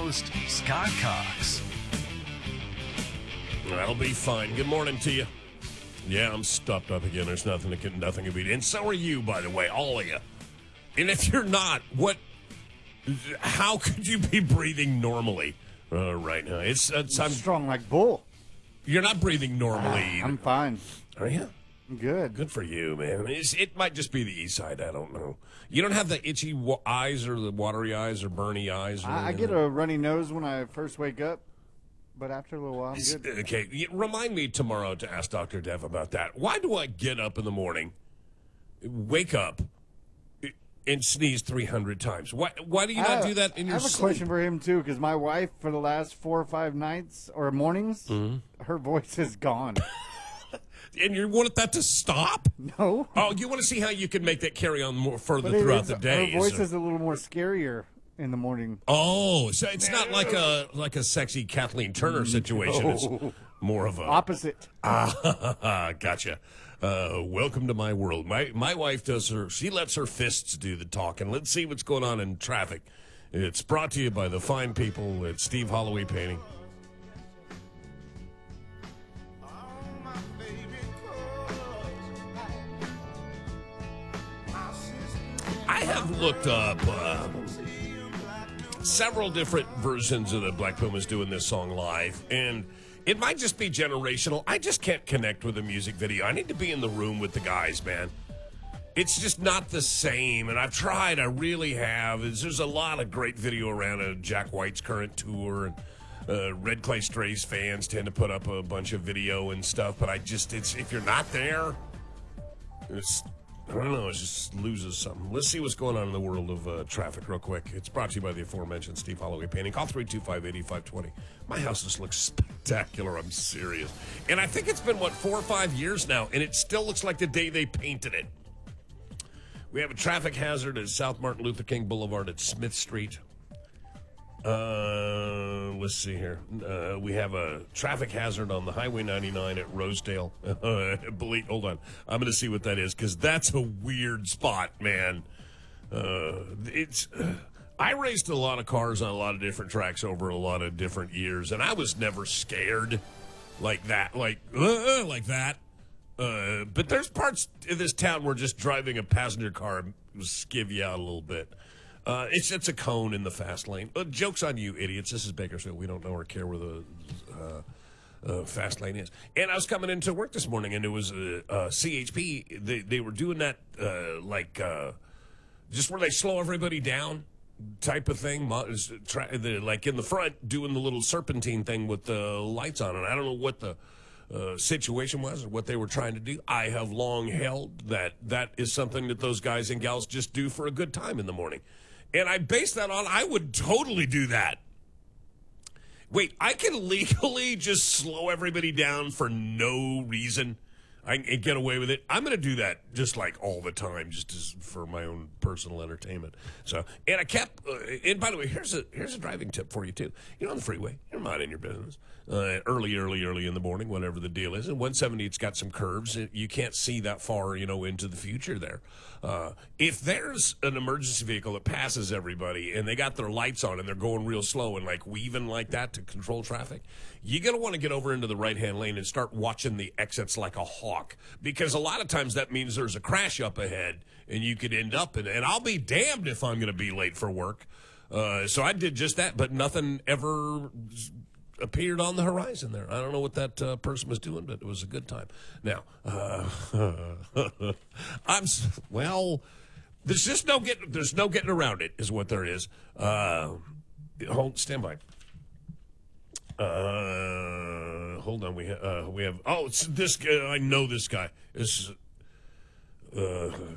host, Scott Cox. That'll be fine. Good morning to you. Yeah, I'm stuffed up again. There's nothing to beat. And so are you, by the way, all of you. And if you're not, how could you be breathing normally right now? I'm strong like bull. You're not breathing normally. I'm fine. Are you? I'm good. Good for you, man. It might just be the east side. I don't know. You don't have the itchy eyes or the watery eyes or burny eyes? I get a runny nose when I first wake up, but after a little while, I'm good. Okay, remind me tomorrow to ask Dr. Dev about that. Why do I get up in the morning, wake up, and sneeze 300 times? Why do you not do that in your sleep? I have a question for him, too, because my wife, for the last 4 or 5 nights or mornings, her voice is gone. And you want that to stop? No. Oh, you want to see how you can make that carry on more further throughout the day. Her voice is a little more scarier in the morning. Oh, so it's not like a sexy Kathleen Turner situation. No. It's more of a opposite. Gotcha. Welcome to my world. My wife she lets her fists do the talking. Let's see what's going on in traffic. It's brought to you by the fine people at Steve Holloway Painting. I have looked up several different versions of the Black Pumas doing this song live, and it might just be generational. I just can't connect with the music video. I need to be in the room with the guys, man. It's just not the same, and I've tried. I really have. There's a lot of great video around Jack White's current tour, and Red Clay Strays fans tend to put up a bunch of video and stuff, but if you're not there, I don't know, it just loses something. Let's see what's going on in the world of traffic real quick. It's brought to you by the aforementioned Steve Holloway Painting. Call 325-8520. My house just looks spectacular. I'm serious. And I think it's been, 4 or 5 years now, and it still looks like the day they painted it. We have a traffic hazard at South Martin Luther King Boulevard at Smith Street. Let's see here. We have a traffic hazard on the Highway 99 at Rosedale. Hold on. I'm going to see what that is, because that's a weird spot, man. I raced a lot of cars on a lot of different tracks over a lot of different years, and I was never scared like that. Like that. But there's parts of this town where just driving a passenger car will skiv you out a little bit. It's a cone in the fast lane. Joke's on you, idiots. This is Bakersfield. We don't know or care where the fast lane is. And I was coming into work this morning, and it was CHP. They were doing that just where they slow everybody down type of thing. Like in the front, doing the little serpentine thing with the lights on. And I don't know what the situation was or what they were trying to do. I have long held that is something that those guys and gals just do for a good time in the morning. And I base that on, I would totally do that. Wait, I can legally just slow everybody down for no reason? I can get away with it. I'm going to do that just like all the time, just for my own personal entertainment. So, and I kept, and by the way, here's a driving tip for you too. You're on the freeway, you're minding your business, early in the morning, whatever the deal is. And 170, it's got some curves. You can't see that far, into the future there. If there's an emergency vehicle that passes everybody and they got their lights on and they're going real slow and like weaving like that to control traffic, you're going to want to get over into the right-hand lane and start watching the exits like a hawk, because a lot of times that means there's a crash up ahead and you could end up in it. And I'll be damned if I'm going to be late for work. So I did just that, but nothing ever appeared on the horizon there. I don't know what that person was doing, but it was a good time. Now, there's no getting around it, is what there is. Stand by. Hold on. We have. Oh, it's this guy. I know this guy.